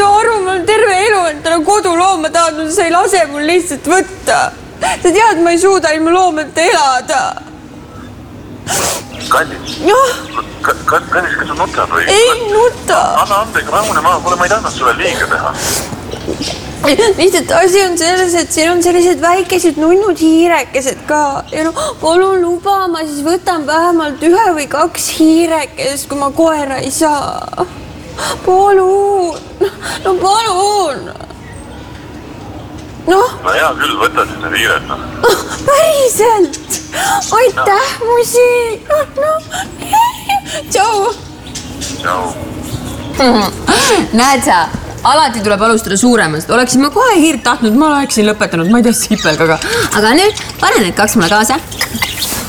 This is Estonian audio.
saa aru, ma olen terve elu endale kodulooma tahtnud, sa ei lase mul lihtsalt võtta. Sa tead, ma ei suuda ilma loomata elada. Kallis, kas sa nutad või? Ei nuta. Anna andega rahune maa, kuule, ma ei tahtnud sulle liiga teha. Lihtsalt asi on selles, et siin on sellised väikesed nunnud hiirekesed ka. Ja no, palun luba, ma siis võtan vähemalt 1 või 2 hiirekest, kui ma koera ei saa. Palun. No palun. No hea küll, võta siis need hiired. Päriselt. Aitäh, musi. No. Tšau. Tšau. Näed sa, alati tuleb alustada suuremast. Oleksin ma kohe hiirt tahtnud, ma oleksin lõpetanud, ma ei tea, sipelgaga. Aga nüüd pane need 2 mulle kaasa.